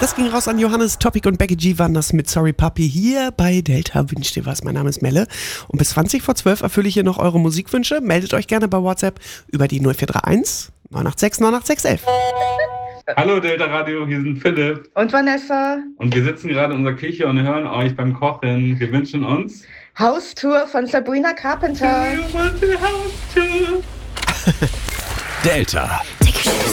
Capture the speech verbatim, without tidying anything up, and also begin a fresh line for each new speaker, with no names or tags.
Das ging raus an Johannes, Topic und Becky G waren das mit Sorry Papi hier bei Delta Wünsch dir was. Mein Name ist Melle und bis zwanzig vor zwölf erfülle ich hier noch eure Musikwünsche. Meldet euch gerne bei WhatsApp über die null vier drei eins neun acht sechs neun acht sechs elf.
Hallo Delta Radio, hier sind Philipp
und Vanessa.
Und wir sitzen gerade in unserer Küche und hören euch beim Kochen. Wir wünschen uns
Haustour von Sabrina Carpenter.
Haustour.
Delta